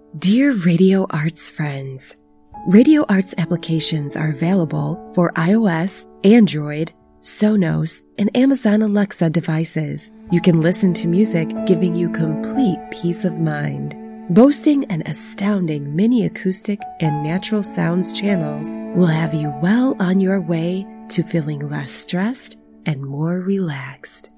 Dear Radio Arts friends, Radio Arts applications are available for iOS, Android, Sonos, and Amazon Alexa devices. You can listen to music giving you complete peace of mind. Boasting an astounding mini acoustic and natural sounds channels will have you well on your way to feeling less stressed and more relaxed.